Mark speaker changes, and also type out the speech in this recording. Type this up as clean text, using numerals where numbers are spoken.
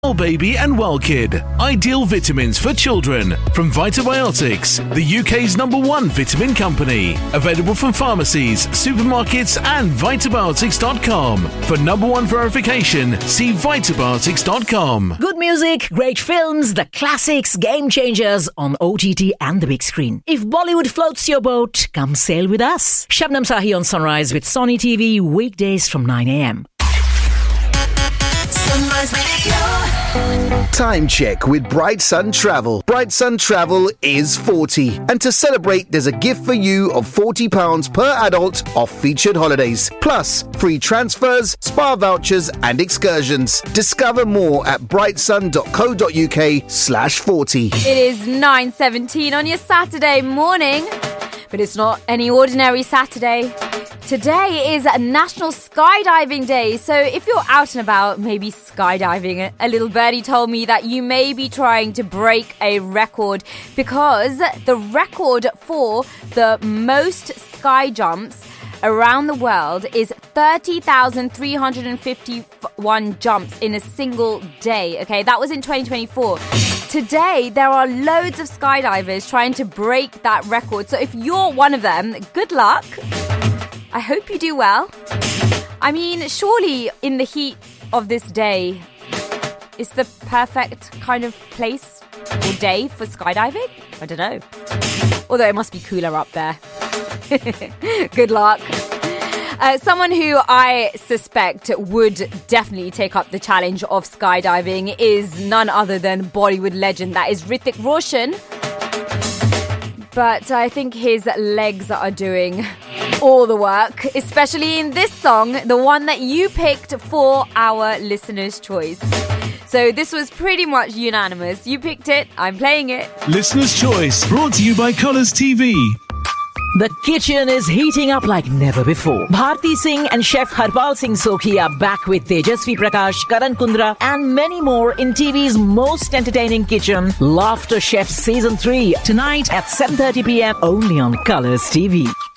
Speaker 1: Well Baby and Well Kid, ideal vitamins for children from Vitabiotics, the UK's #1 vitamin company. Available from pharmacies, supermarkets and Vitabiotics.com. For #1 verification, see Vitabiotics.com.
Speaker 2: Good music, great films, the classics, game changers on OTT and the big screen. If Bollywood floats your boat, come sail with us. Shabnam Sahi on Sunrise with Sony TV, weekdays from 9 a.m.
Speaker 3: Sunrise Radio.
Speaker 4: Time check with Bright Sun Travel. Bright Sun Travel is 40. And to celebrate, there's a gift for you of £40 per adult off featured holidays. Plus, free transfers, spa vouchers and excursions. Discover more at brightsun.co.uk/40.
Speaker 5: It is 9:17 on your Saturday morning. But it's not any ordinary Saturday. Today is National Skydiving Day, so if you're out and about, maybe skydiving, a little birdie told me that you may be trying to break a record because the record for the most sky jumps around the world is 30,351 jumps in a single day. Okay, that was in 2024. Today, there are loads of skydivers trying to break that record. So if you're one of them, good luck. I hope you do well. I mean, surely in the heat of this day, it's the perfect kind of place or day for skydiving? I don't know. Although it must be cooler up there. Good luck. Someone who I suspect would definitely take up the challenge of skydiving is none other than Bollywood legend, that is Hrithik Roshan. But I think his legs are doing all the work, especially in this song, the one that you picked for our listener's choice. So this was pretty much unanimous. You picked it, I'm playing it.
Speaker 1: Listener's Choice, brought to you by Colours TV.
Speaker 2: The kitchen is heating up like never before. Bharti Singh and Chef Harpal Singh Sokhi are back with Tejasvi Prakash, Karan Kundra and many more in TV's most entertaining kitchen, Laughter Chef Season 3, tonight at 7:30 p.m. only on Colours TV.